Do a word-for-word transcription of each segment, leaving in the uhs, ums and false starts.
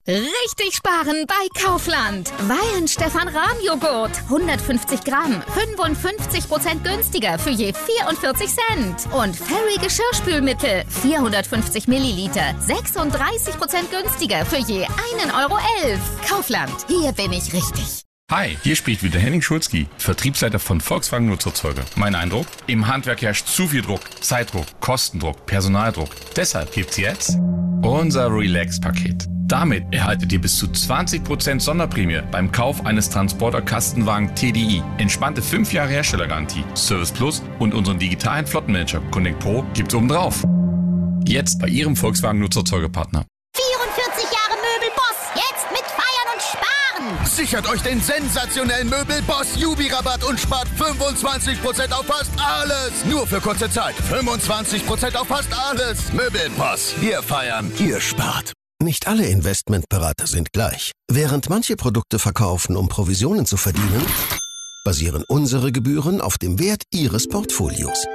Richtig sparen bei Kaufland. Weihen Stefan Rahm Joghurt. hundertfünfzig Gramm. fünfundfünfzig Prozent günstiger für je vierundvierzig Cent. Und Fairy Geschirrspülmittel. vierhundertfünfzig Milliliter. sechsunddreißig Prozent günstiger für je einen Euro elf. Kaufland. Hier bin ich richtig. Hi, hier spricht wieder Henning Schulzki, Vertriebsleiter von Volkswagen Nutzerzeuger. Mein Eindruck? Im Handwerk herrscht zu viel Druck, Zeitdruck, Kostendruck, Personaldruck. Deshalb gibt's jetzt unser Relax-Paket. Damit erhaltet ihr bis zu zwanzig Prozent Sonderprämie beim Kauf eines Transporter-Kastenwagen T D I. Entspannte fünf Jahre Herstellergarantie, Service Plus und unseren digitalen Flottenmanager Connect Pro gibt's obendrauf. Jetzt bei Ihrem Volkswagen Nutzerzeugerpartner. vierundvierzig Jahre Möbelboss, jetzt mit Feiern und Sparen. Sichert euch den sensationellen Möbelboss Jubi-Rabatt und spart fünfundzwanzig Prozent auf fast alles. Nur für kurze Zeit. fünfundzwanzig Prozent auf fast alles. Möbelboss. Wir feiern, ihr spart. Nicht alle Investmentberater sind gleich. Während manche Produkte verkaufen, um Provisionen zu verdienen, basieren unsere Gebühren auf dem Wert Ihres Portfolios.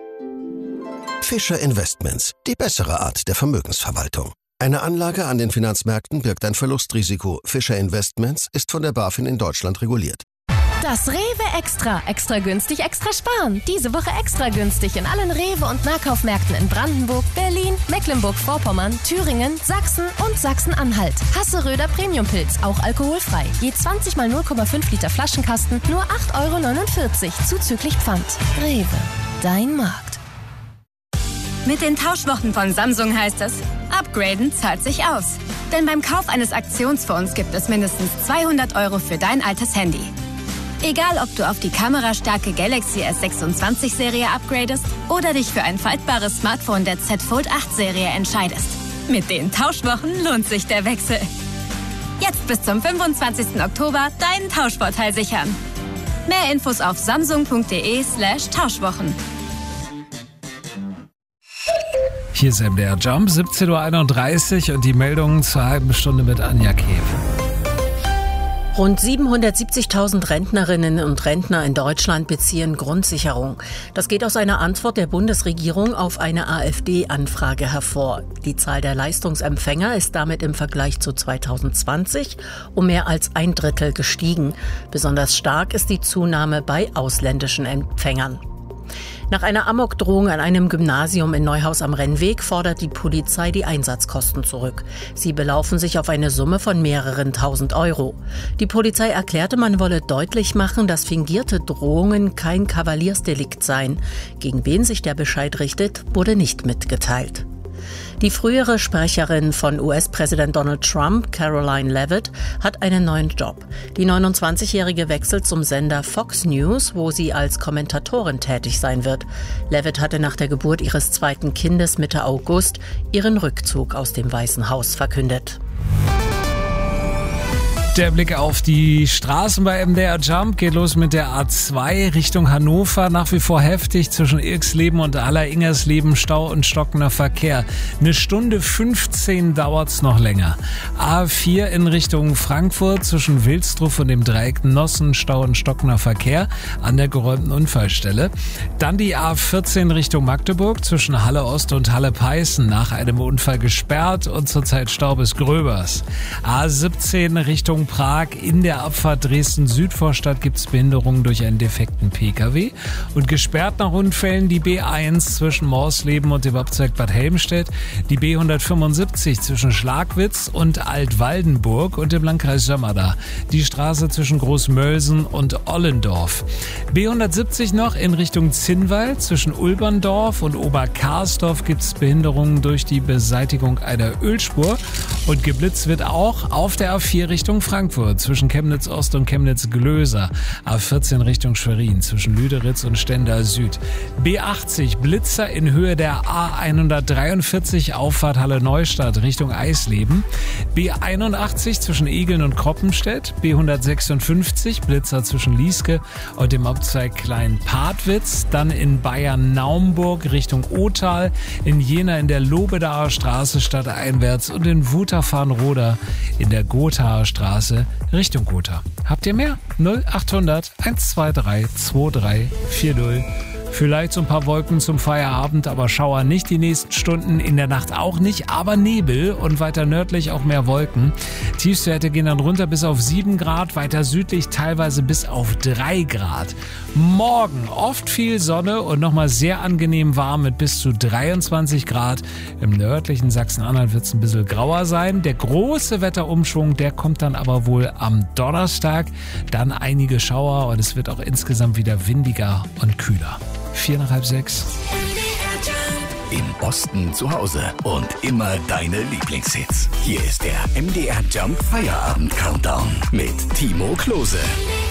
Fischer Investments, die bessere Art der Vermögensverwaltung. Eine Anlage an den Finanzmärkten birgt ein Verlustrisiko. Fischer Investments ist von der BaFin in Deutschland reguliert. Das Rewe Extra. Extra günstig, extra sparen. Diese Woche extra günstig in allen Rewe- und Nahkaufmärkten in Brandenburg, Berlin, Mecklenburg-Vorpommern, Thüringen, Sachsen und Sachsen-Anhalt. Hasseröder Premiumpilz, auch alkoholfrei. Je zwanzig mal null Komma fünf Liter Flaschenkasten, nur acht Euro neunundvierzig, zuzüglich Pfand. Rewe, dein Markt. Mit den Tauschwochen von Samsung heißt es, upgraden zahlt sich aus. Denn beim Kauf eines Aktionsfonds gibt es mindestens zweihundert Euro für dein altes Handy. Egal, ob du auf die kamerastarke Galaxy S sechsundzwanzig Serie upgradest oder dich für ein faltbares Smartphone der Z Fold acht Serie entscheidest. Mit den Tauschwochen lohnt sich der Wechsel. Jetzt bis zum fünfundzwanzigsten Oktober deinen Tauschvorteil sichern. Mehr Infos auf samsung.de slash Tauschwochen. Hier ist M D R Jump, siebzehn Uhr einunddreißig und die Meldungen zur halben Stunde mit Anja Kehl. Rund siebenhundertsiebzigtausend Rentnerinnen und Rentner in Deutschland beziehen Grundsicherung. Das geht aus einer Antwort der Bundesregierung auf eine AfD-Anfrage hervor. Die Zahl der Leistungsempfänger ist damit im Vergleich zu zweitausendzwanzig um mehr als ein Drittel gestiegen. Besonders stark ist die Zunahme bei ausländischen Empfängern. Nach einer Amokdrohung an einem Gymnasium in Neuhaus am Rennweg fordert die Polizei die Einsatzkosten zurück. Sie belaufen sich auf eine Summe von mehreren tausend Euro. Die Polizei erklärte, man wolle deutlich machen, dass fingierte Drohungen kein Kavaliersdelikt seien. Gegen wen sich der Bescheid richtet, wurde nicht mitgeteilt. Die frühere Sprecherin von U S-Präsident Donald Trump, Caroline Leavitt, hat einen neuen Job. Die neunundzwanzigjährige wechselt zum Sender Fox News, wo sie als Kommentatorin tätig sein wird. Leavitt hatte nach der Geburt ihres zweiten Kindes Mitte August ihren Rückzug aus dem Weißen Haus verkündet. Der Blick auf die Straßen bei M D R Jump geht los mit der A zwei Richtung Hannover. Nach wie vor heftig zwischen Irksleben und Aller-Ingersleben, Stau und stockender Verkehr. Eine Stunde fünfzehn dauert's noch länger. A vier in Richtung Frankfurt zwischen Wilsdruff und dem Dreieck Nossen, Stau und stockender Verkehr an der geräumten Unfallstelle. Dann die A vierzehn Richtung Magdeburg zwischen Halle Ost und Halle Peißen nach einem Unfall gesperrt und zurzeit Stau bis Gröbers. A siebzehn Richtung Prag. In der Abfahrt Dresden-Südvorstadt gibt es Behinderungen durch einen defekten Pkw. Und gesperrt nach Unfällen die B eins zwischen Morsleben und dem Abzweig Bad Helmstedt, die B hundertfünfundsiebzig zwischen Schlagwitz und Altwaldenburg und im Landkreis Sömmerda, die Straße zwischen Großmölsen und Ollendorf. B hundertsiebzig noch in Richtung Zinnwald zwischen Ulberndorf und Oberkarsdorf gibt es Behinderungen durch die Beseitigung einer Ölspur. Und geblitzt wird auch auf der A vier Richtung Frankfurt. Frankfurt zwischen Chemnitz Ost und Chemnitz Glöser, A vierzehn Richtung Schwerin zwischen Lüderitz und Stendal Süd, B achtzig Blitzer in Höhe der A hundertdreiundvierzig Auffahrt Halle Neustadt Richtung Eisleben, B einundachtzig zwischen Egeln und Kroppenstedt, B hundertsechsundfünfzig Blitzer zwischen Lieske und dem Abzweig Klein-Padwitz, dann in Bayern-Naumburg Richtung Othal, in Jena in der Lobedaer Straße stadteinwärts und in Wutachfarnroda in der Gothaer Straße Richtung Gotha. Habt ihr mehr? null achthundert eins zwei drei zwei drei vier null Vielleicht so ein paar Wolken zum Feierabend, aber Schauer nicht die nächsten Stunden, in der Nacht auch nicht, aber Nebel und weiter nördlich auch mehr Wolken. Tiefstwerte gehen dann runter bis auf sieben Grad, weiter südlich teilweise bis auf drei Grad. Morgen oft viel Sonne und nochmal sehr angenehm warm mit bis zu dreiundzwanzig Grad. Im nördlichen Sachsen-Anhalt wird es ein bisschen grauer sein. Der große Wetterumschwung, der kommt dann aber wohl am Donnerstag. Dann einige Schauer und es wird auch insgesamt wieder windiger und kühler. Vier nach halb sechs. Im Osten zu Hause und immer deine Lieblingshits. Hier ist der M D R Jump Feierabend Countdown mit Timo Klose.